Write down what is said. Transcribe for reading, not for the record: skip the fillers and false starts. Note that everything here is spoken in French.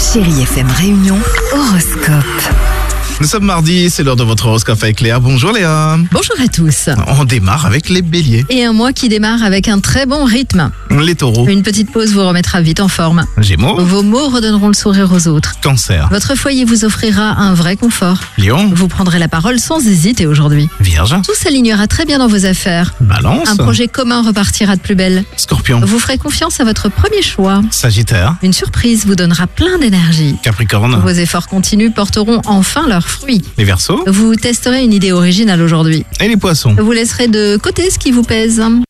Chérie FM Réunion, horoscope. Nous sommes mardi, c'est l'heure de votre horoscope avec Léa. Bonjour Léa. Bonjour à tous. On démarre avec les béliers. Et un mois qui démarre avec un très bon rythme. Les taureaux. Une petite pause vous remettra vite en forme. Gémeaux. Vos mots redonneront le sourire aux autres. Cancer. Votre foyer vous offrira un vrai confort. Lion. Vous prendrez la parole sans hésiter aujourd'hui. Vierge. Tout s'alignera très bien dans vos affaires. Balance. Un projet commun repartira de plus belle. Scorpion. Vous ferez confiance à votre premier choix. Sagittaire. Une surprise vous donnera plein d'énergie. Capricorne. Vos efforts continus porteront enfin leurs fruits. Les Verseaux. Vous testerez une idée originale aujourd'hui. Et les poissons. Vous laisserez de côté ce qui vous pèse.